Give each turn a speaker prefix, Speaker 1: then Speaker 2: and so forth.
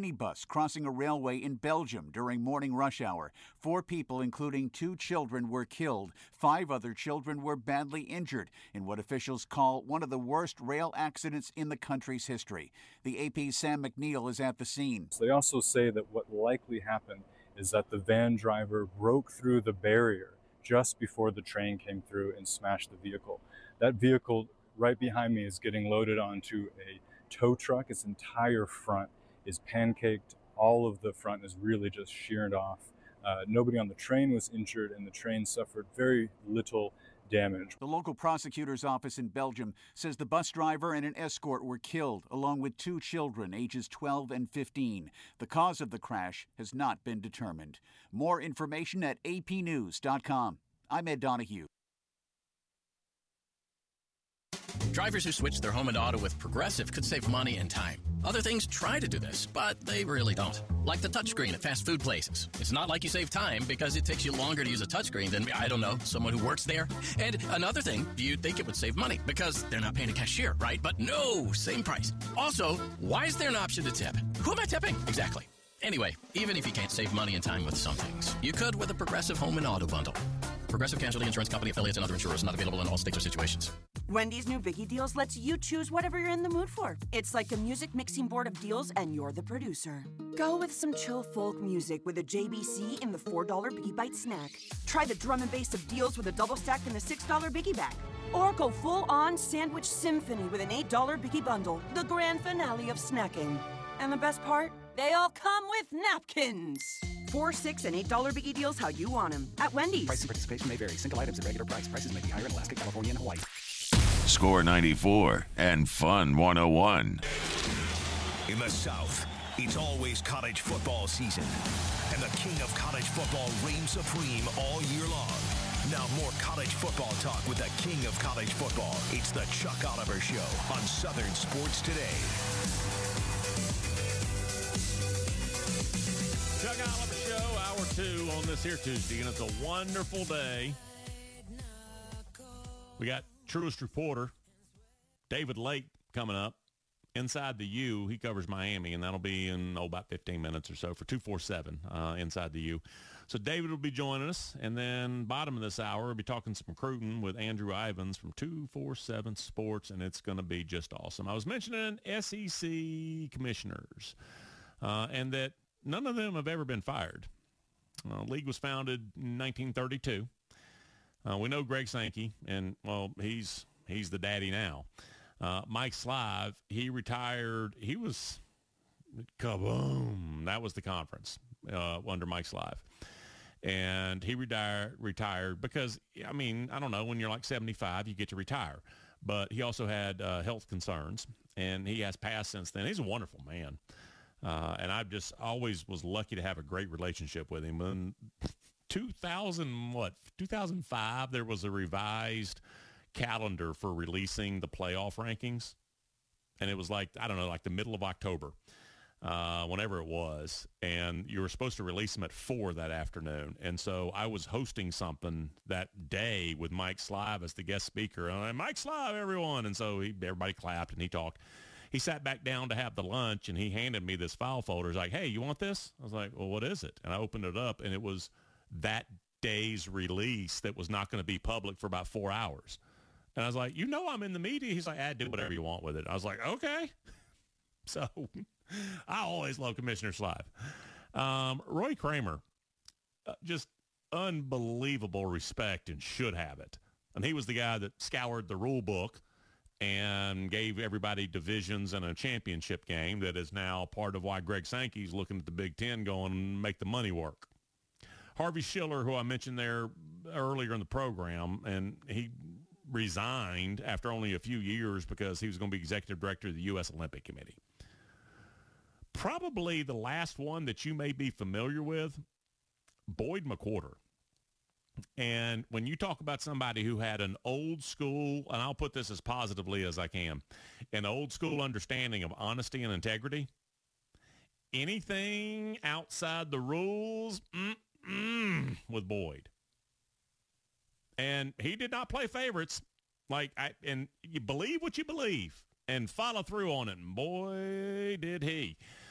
Speaker 1: minibus crossing a railway in Belgium during morning rush hour. 4 people, including 2 children, were killed. 5 other children were badly injured in what officials call one of the worst rail accidents in the country's history. The AP's Sam McNeil is at the scene.
Speaker 2: They also say that what likely happened is that the van driver broke through the barrier just before the train came through and smashed the vehicle. That vehicle right behind me is getting loaded onto a tow truck. Its entire front is pancaked. All of the front is really just sheared off. Nobody on the train was injured, and the train suffered very little damage.
Speaker 1: The local prosecutor's office in Belgium says the bus driver and an escort were killed, along with 2 children, ages 12 and 15. The cause of the crash has not been determined. More information at apnews.com. I'm Ed Donahue.
Speaker 3: Drivers who switch their home and auto with Progressive could save money and time. Other things try to do this, but they really don't. Like the touchscreen at fast food places. It's not like you save time because it takes you longer to use a touchscreen than, I don't know, someone who works there. And another thing, you'd think it would save money because they're not paying a cashier, right? But no, same price. Also, why is there an option to tip? Who am I tipping? Exactly. Anyway, even if you can't save money and time with some things, you could with a Progressive home and auto bundle. Progressive Casualty Insurance Company, affiliates, and other insurers not available in all states or situations.
Speaker 4: Wendy's new Biggie Deals lets you choose whatever you're in the mood for. It's like a music mixing board of deals, and you're the producer. Go with some chill folk music with a JBC in the $4 Biggie Bite snack. Try the drum and bass of deals with a double stack in the $6 Biggie Bag. Or go full-on sandwich symphony with an $8 Biggie Bundle, the grand finale of snacking. And the best part? They all come with napkins. $4, $6, and $8 Biggie Deals how you want them. At Wendy's.
Speaker 5: Price and participation may vary. Single items at regular price. Prices may be higher in Alaska, California, and Hawaii.
Speaker 6: Score 94 and Fun 101.
Speaker 7: In the South, it's always college football season. And the king of college football reigns supreme all year long. Now more college football talk with the king of college football. It's the Chuck Oliver Show on Southern Sports Today.
Speaker 8: Chuck Oliver Show, Hour 2 on this here Tuesday, and it's a wonderful day. We got Truist reporter David Lake coming up. Inside the U, he covers Miami, and that'll be in about 15 minutes or so for 247 Inside the U. So David will be joining us, and then bottom of this hour, we'll be talking some recruiting with Andrew Ivins from 247 Sports, and it's going to be just awesome. I was mentioning SEC commissioners, and that none of them have ever been fired. The league was founded in 1932. We know Greg Sankey, and, well, he's the daddy now. Mike Slive, he retired. He was, kaboom, that was the conference under Mike Slive. And he retired because, I mean, I don't know, when you're like 75, you get to retire. But he also had health concerns, and he has passed since then. He's a wonderful man. And I just always was lucky to have a great relationship with him. In 2005, there was a revised calendar for releasing the playoff rankings. And it was like, I don't know, like the middle of October, whenever it was. And you were supposed to release them at 4 that afternoon. And so I was hosting something that day with Mike Slive as the guest speaker. And I'm, Mike Slive, everyone. And so everybody clapped and he talked. He sat back down to have the lunch, and he handed me this file folder. He's like, hey, you want this? I was like, well, what is it? And I opened it up, and it was that day's release that was not going to be public for about 4 hours. And I was like, you know I'm in the media. He's like, do whatever you want with it. I was like, okay. So I always love Commissioner Slive. Roy Kramer, just unbelievable respect and should have it. And he was the guy that scoured the rule book and gave everybody divisions and a championship game that is now part of why Greg Sankey's looking at the Big Ten going, make the money work. Harvey Schiller, who I mentioned there earlier in the program, and he resigned after only a few years because he was going to be executive director of the U.S. Olympic Committee. Probably the last one that you may be familiar with, Boyd McWhorter. And when you talk about somebody who had an old school, and I'll put this as positively as I can, an old school understanding of honesty and integrity, anything outside the rules, with Boyd. And he did not play favorites. And you believe what you believe and follow through on it. And boy, did he.